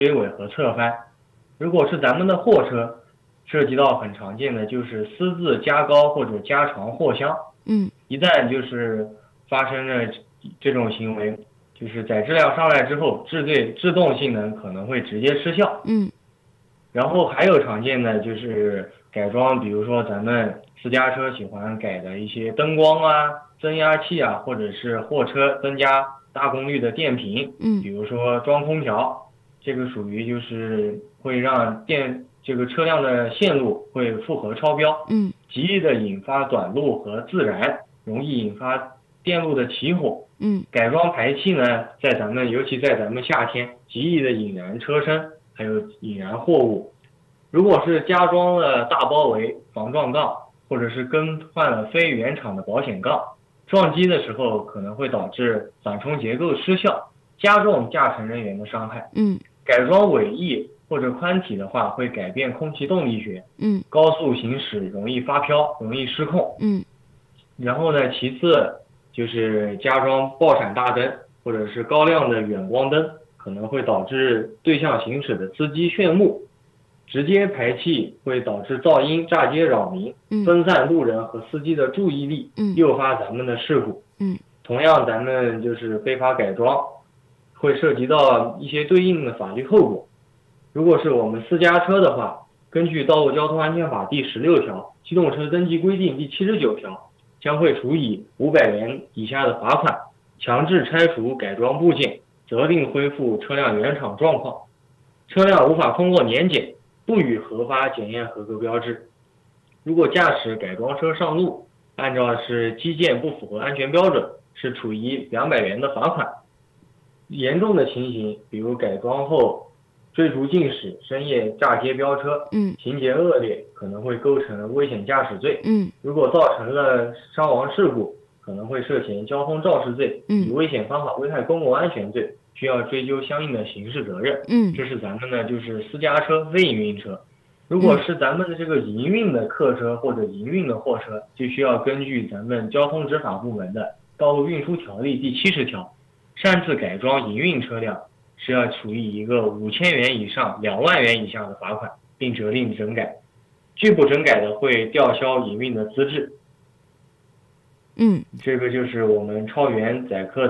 追尾和侧翻。如果是咱们的货车，涉及到很常见的就是私自加高或者加长货箱。一旦就是发生了这种行为，就是载质量上来之后，制动性能可能会直接失效。然后还有常见的就是改装，比如说咱们私家车喜欢改的一些灯光啊、增压器啊，或者是货车增加大功率的电瓶，比如说装空调，这个属于就是会让这个车辆的线路会负荷超标，极易的引发短路和自燃，容易引发电路的起火。改装排气呢，尤其在咱们夏天，极易的引燃车身，还有引燃货物。如果是加装了大包围防撞杠，或者是更换了非原厂的保险杠，撞击的时候可能会导致缓冲结构失效，加重驾乘人员的伤害。改装尾翼或者宽体的话，会改变空气动力学，高速行驶容易发飘，容易失控。然后呢，其次就是加装爆闪大灯或者是高亮的远光灯，可能会导致对向行驶的司机炫目。直接排气会导致噪音、炸街扰民，分散路人和司机的注意力，诱发咱们的事故。同样，咱们就是非法改装，会涉及到一些对应的法律后果。如果是我们私家车的话，根据《道路交通安全法》第16条、《机动车登记规定》第79条，将会处以500元以下的罚款，强制拆除改装部件，责令恢复车辆原厂状况。车辆无法通过年检，不予核发检验合格标志。如果驾驶改装车上路，按照是基建不符合安全标准，是处以200元的罚款。严重的情形，比如改装后追逐竞驶、深夜炸街飙车，情节恶劣，可能会构成危险驾驶罪。如果造成了伤亡事故，可能会涉嫌交通肇事罪，以危险方法危害公共安全罪，需要追究相应的刑事责任。这是咱们的就是私家车、非营运车。如果是咱们的这个营运的客车或者营运的货车，就需要根据咱们交通执法部门的《道路运输条例》第70条，擅自改装营运车辆是要处以一个5000元以上2万元以下的罚款，并责令整改。拒不整改的会吊销营运的资质。这个就是我们超员载客，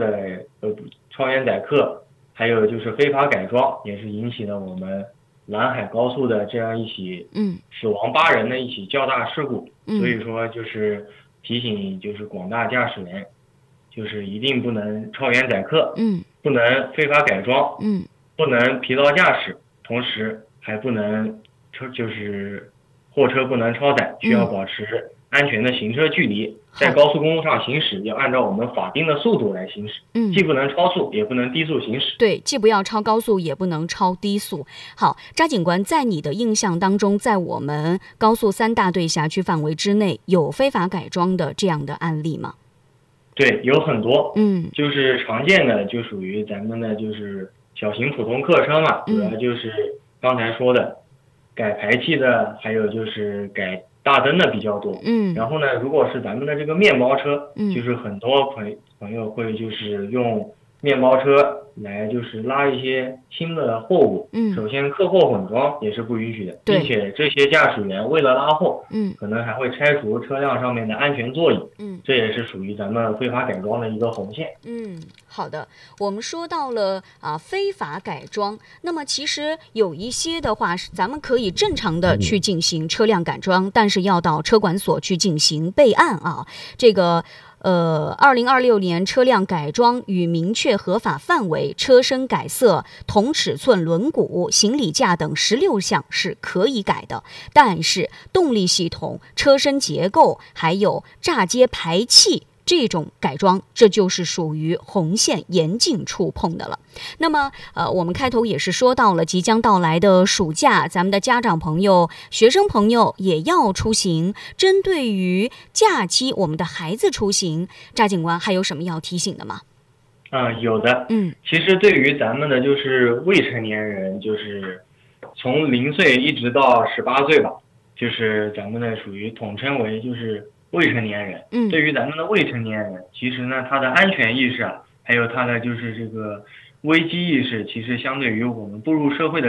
还有就是非法改装，也是引起了我们兰海高速的这样一起死亡8人的一起较大事故。所以说就是提醒就是广大驾驶员，就是一定不能超员载客，不能非法改装，不能疲劳驾驶，同时还不能就是货车不能超载，需要保持安全的行车距离。在高速公路上行驶要按照我们法定的速度来行驶，既不能超速也不能低速行驶。 对，既不要超高速也不能超低速。好，查警官，在你的印象当中，在我们高速3大队辖区范围之内有非法改装的这样的案例吗？ 对，有很多。就是常见的就属于咱们的就是小型普通客车嘛，主要就是刚才说的改排气的，还有就是改大灯的比较多。然后呢，如果是咱们的这个面包车，就是很多朋友会就是用面包车来就是拉一些轻的货物。首先客货混装也是不允许的，并且这些驾驶员为了拉货，可能还会拆除车辆上面的安全座椅。这也是属于咱们非法改装的一个红线。 好的，我们说到了非法改装，那么其实有一些的话，咱们可以正常的去进行车辆改装，但是要到车管所去进行备案啊。这个2026年车辆改装与明确合法范围、车身改色、同尺寸轮毂、行李架等16项是可以改的，但是动力系统、车身结构还有炸街排气这种改装，这就是属于红线严禁触碰的了。那么我们开头也是说到了即将到来的暑假，咱们的家长朋友、学生朋友也要出行，针对于假期我们的孩子出行，查警官还有什么要提醒的吗？ 有的。其实对于咱们的就是未成年人，就是从0岁一直到18岁吧，就是咱们的属于统称为就是未成年人。对于咱们的未成年人，其实呢他的安全意识还有他的就是这个危机意识，其实相对于我们步入社会的